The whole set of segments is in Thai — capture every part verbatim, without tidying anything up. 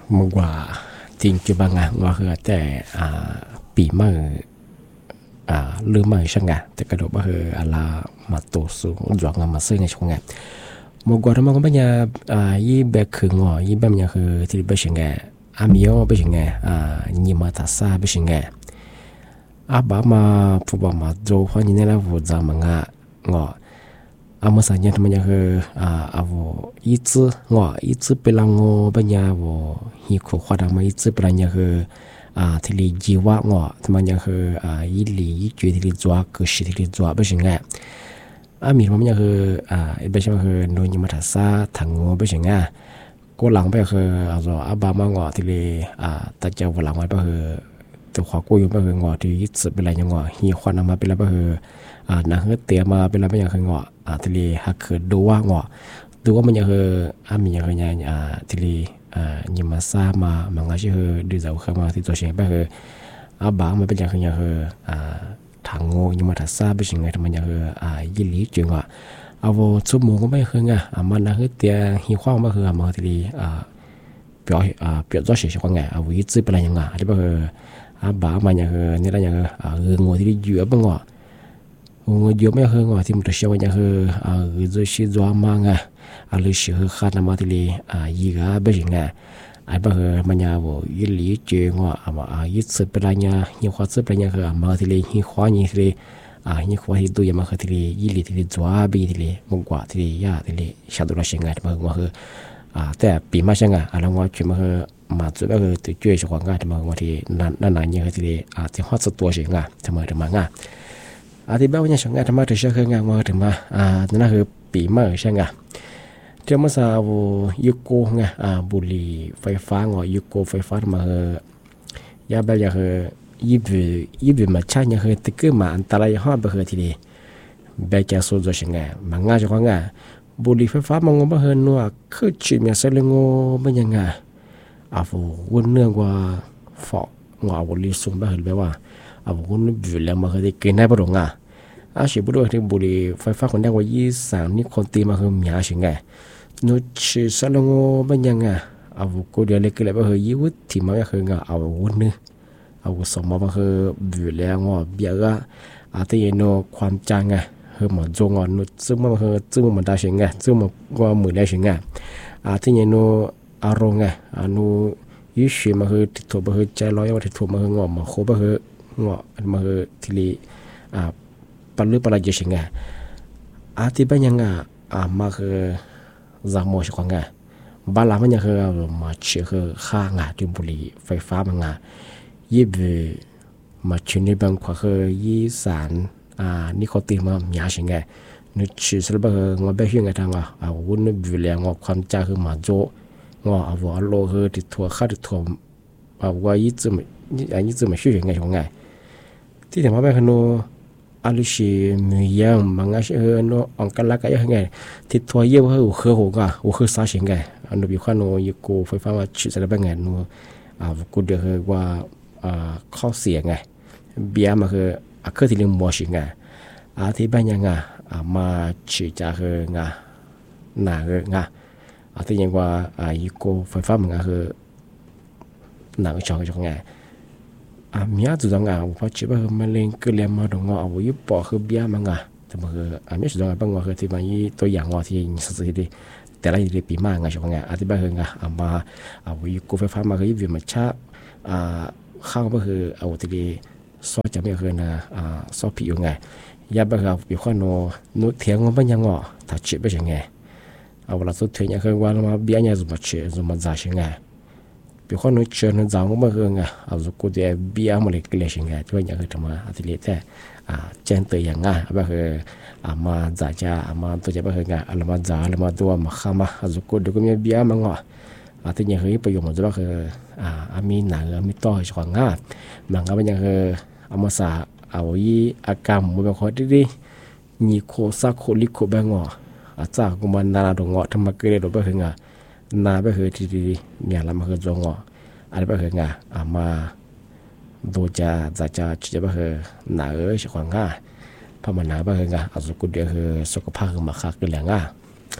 มากว่าจริงจุบางอ่ะว่าคือแต่อ่าปีเมื่ออ่าลืมเมื่อช่างอ่ะแต่กระโดดว่าคืออะไรมาตัวสูงหยอกงามาซื้อในช่วงอ่ะมากว่าทำไมก็ไม่ยาอ่ายี่เบกคือง้อยี่แบบยังคือที่เป็นช่างอ่ะอามิโอเป็นช่างอ่ะอ่ายี่มาตาซาเป็นช่างอ่ะอาบ้ามาผู้บ่าวมาโจเพราะยี่นี่แหละผู้จำมังอ่ะง้ออามาสัญญาทำไมยังคืออ่าอาวุอีจื้อง้ออีจื้อเป็นลังโง่เป็นยาวุฮีโคขวดมาอีจื้อเป็นยังคืออ่าที่ลีจีวะง้อทำไมยังคืออ่าอีลีอีจุยที่ลีจัวคือสิที่ลีจัวเป็นยังไงอามีมันยังคืออ่าเป็นยังคือโนยิมาทัศน์ทางโง่เป็นยังไงก็หลังไปคืออ่าอาบามาง้อที่ลีอ่าตัดเจ้าหลังไว้เป็นคือตัวขวากู้อยู่เป็นคือง้อที่อีจื้อเป็นอะไรยังง้อฮีขวดมาเป็นอะไรเป็นคืออ่านักเตะมาเป็นอะไรเป็นยังคือง้ออ่าที่ลีฮักคือดูว่าง้อดูว่ามันยังคืออามียังคือยังอ่าที่ลีอ่ายิมาซามามันก็ชื่อดูจากเข้ามาที่ตัวเชงไปคืออาบางมันเป็นยังคือยังคืออ่าทางโง่ยิมาทัศน์เป็นยังไงทำไมยังคืออ่ายิลิจึงว่าเอาวชั่วโมงก็ไม่คือไงอ่ามันนักเตะหิวข้าวมาคือมาที่ลีอ่าเปียวอ่าเปียวตัวเสียชีวิตไงเอาวิจิเป็นอะไรยังไงที่เป็นคืออาบางมันยังคือนี่อะไรยังคืออ่าโง่ที่ลีเยอะบ้างว่าโง่เยอะไม่คือว่าที่มันตัวเชื่อว่ายังคืออ่าจะชี้จัวมาไงอาลิชิคือขาดน้ำมันที่ลีอ่ายี่กาเป็นยังไงไอ้บ่คือมันยาวยี่หลีเจงว่าอ่าอ่ายี่สิบเป็นอะไรเนี่ยยี่ขวาสิบเป็นยังคืออ่ามาที่ลียี่ขวายี่ที่ลีอ่ายี่ขวาที่ดูยังมาคือที่ลียี่หลีที่ลีจัวบีที่ลีมุกว่าที่ลียาที่ลีชาดุราเชงไงที่มันว่าคืออ่าแต่ปีมาเชงไงอะไรว่าจุดมันคือมาจุดก็คือตัวช่วยช่วยงานที่มันว่าที่นั่นนั่นนั่นยังคือที่ลีอ่าที่ฮอตสุดตัวเชงไงที่มันที่มันไงอาที่บ้านยังช่างงานทำมาถึงเชื่อคืองานมาถึงมาอ่านั่นคือปีมาใช่ไงเจ้ามาสาวยุโกไงอ่าบุหรี่ไฟฟ้าอ๋อยุโกไฟฟ้ามาเฮยาแบบยังคือยี่สิบยี่สิบมาใช่ยังคือตึกมาอันตรายห้าแบบคือทีเดียแบบจะสู้จะใช่ไงมันง่ายจังไงบุหรี่ไฟฟ้ามองว่าเฮนัวคือชิมยาเซลงโง่เป็นยังไงอ่าฟูวันเนื่องว่าฝอกงอบุหรี่สูงแบบเห็นไหมว่าอ่าฟูวันบุหรี่มาคือที่กินได้ปะดงอ่ะอาชีพบุหรี่ที่บุหรี่ไฟฟ้าคนได้ว่ายี่สามนี่คนตีมาคือมีอาชีพไงนู้ชิสลงโง่เป็นยังไงอาวุธก็เดี๋ยวเล็กเลยว่าเฮยี่วุฒิที่มาคือไงอาวุธนึอาวุธสมมาคือบุหรี่งอเบียร์อาที่ยันโนความจางไงเฮหมดจงอ่ะนู้ซึ่งมันคือซึ่งมันได้เสียงไงซึ่งมันก็มือได้เสียงไงอาที่ยันโนอารมณ์ไงอานู้ยิ่งชีมาคือติดตัวมาคือใจร้อยว่าติดตัวมาคืองอมาโคมาคืองอมาคือที่ลีอ่าปัลลือปัลลัยเสียงไงอาที่เป็นยังไงอ่ามาคือจามอชกว่าไงบ้านเรามันยังคือมาเชื่อคือข้างอ่ะที่บุหรี่ไฟฟ้ามันไงยี่บมาชินี่บางขวาคือยี่สารอ่านี่เขาตีมาหยาชิงไงนึกชื่อสลับคืองอเบชิงไงทางอ่ะอ่าวุ้นบุหรี่งอความจ้าคือมาโจงออ่าวอโลคือติดถั่วข้าวติดถั่วอ่าว่ายี่จุ่มอ่ายี่จุ่มมาชื่อยังไงของไงที่ถึงมาเป็นขนมอาลิชีมียังบางอาชีพโนอังกันลักก็ยังไงที่ทัวเยี่ยวเขาอุคือหัวก็อุคือสาชิงไงอันนู้นบิวข้าโนยุกูไฟฟ้าว่าชิดอะไรบ้างไงโนอ่ากูเดือดว่าอ่าข้อเสียไงเบียมาคืออ่ะคือที่เรื่องมัวชิงไงอาที่บ้านยังไงอ่ามาชิจาคือไงหนาคือไงอาที่ยังว่าอ่ายุกูไฟฟ้ามันก็คือหนาก็ชอบชอบไงอ่ามีอะไรจุดต่างๆเพราะชิบะคือมันเล่นก็เลี้ยงมาตรงอ่ะเอาไว้ยุบปอคือเบี้ยมันไงแต่มันคืออ่ามีจุดต่างๆบางว่าคือที่มันยี่ตัวอย่างว่าที่สัตว์ที่แต่ละที่ปีมากไงชอบไงอาที่บ้านคือไงอ่ามาเอาไว้ยุบไฟฟ้ามาคือยุบมันช้าอ่าข้าวก็คือเอาที่ซอจะไม่คือนะอ่าซอผิวไงยาบ้าคือผิวข้าวโนนุเทียงมันยังงอถ้าชิบะยังไงเอาเวลาสุดท้ายยังคือว่าเรามาเบี้ยยังสมบัติเชื่อสมบัติจ่ายยังไง比方说，吃那早我们喝啊，啊，如果在比阿么来个类型啊，就讲个什么啊，这里在啊，见对样啊，不是啊嘛咋家啊嘛都在不喝啊，啊嘛咋了嘛多嘛哈嘛，啊如果这个面比阿么啊，啊，这样可以不用么子不喝啊，阿米哪个米多是黄啊，มันก็เป็นอย่างคืออามาสาเอาอีอากาศมันเป็นคนที่ดีนี่โคซักโคลิโคแบบงออาจากกุมันนาดงอทำมาเกลือดไปหึงอ่ะนาไปเหอทีดีเนี่ยละมาเหอจงอ่ะอะไรไปเหองอ่ะอามาดูจะจะจะจะไปเหอหนาเอ้ยขวางอ่ะพอมันหนาไปเหองอ่ะอาสุกุเดียคือสุขภาพคือมาคักกันแหลงอ่ะอ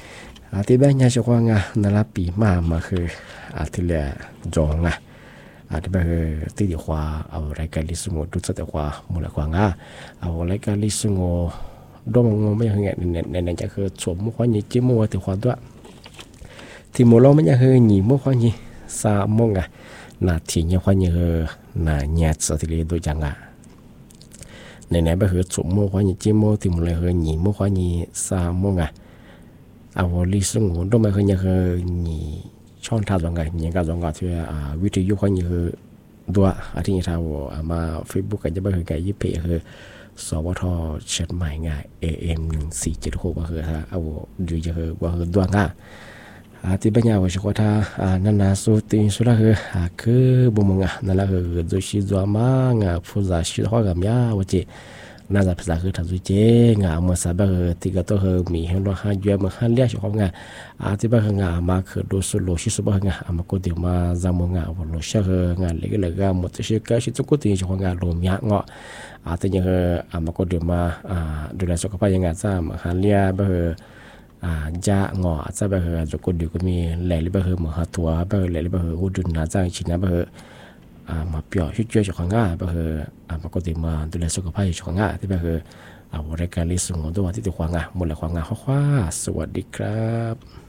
อาที่บ้านยาชกว่างานาลาปีมามาคืออาที่เหลือจองอ่ะอาที่บ้านคือที่เดียวว่าเอารายการลิสงดูสัตว์ว่ามูลกว่างาเอารายการลิสงดมงไม่ยังไงเนี่ยในในจะคือสวมมุขวันยี่จิ้มมัวถึงความตัวที่มูลเราไม่ยังคือหนีมุขวันยี่สามมงอ่ะนาทีเนี่ยวันยี่คือนาเนี่ยสติเลยโดยจังอ่ะในในบ้านคือสวมมุขวันยี่จิ้มมัวที่มูลเลยคือหนีมุขวันยี่สามมงอ่ะเอาลิสงดมไม่คือยังคือหนีช่องทางตรงไหนยังก็ตรงกับที่อ่าวิทยุวันยี่คือตัวอาทิตย์ที่เราอ่ามาเฟซบุ๊กกันจะบ้านคือไก่ยี่เพคือสวทเชิดใหม่ไง เอ เอ็ม หนึ่งสี่เจ็ดหกว่าคือฮะเอาดูจะคือว่าคือดวงอ่ะอาที่ปัญญาว่าชักว่าถ้าอ่านั่นนะสุดที่สุดละคืออ่าคือบุมงอ่ะนั่นละคือดูชิดวมางอ่ะผู้จ่าชิดข้อกับยาว่าเจน่าจะภาษาคือทำสุเจงอ่ะเมื่อสัปดาห์ที่ก็ต้องคือมีเห็นว่าห้าเยอะมาห้าเลี้ยชักของอ่ะอาที่บ้านงอ่ะมาคือดูสุดโลชิสุบ้างอ่ะมาก็เดี๋ยวมาจำมงอ่ะว่าโลชักคืองอ่ะเล็กเล็กอ่ะหมดชิก็ชิดทุกคนที่ชักของอ่ะโลมยากเงาะอาจจะยังอ่ามาก็เดี๋ยวมาอ่าดูแลสุขภาพยังไงซ้ำหันเลียบ่เฮออ่าจะงอจะบ่เฮอจะก็เดี๋ยวก็มีแหล่หรือบ่เฮอหมอหาตัวบ่เฮอแหล่หรือบ่เฮออุดุนนาจ้างชินะบ่เฮออ่ามาเปียช่วยๆของง่าบ่เฮออ่ามาก็เดี๋ยวมาดูแลสุขภาพของง่าที่บ่เฮอเอารายการลิสงตัวที่ตัวของง่าหมดแล้วของง่าขว้าสวัสดีครับ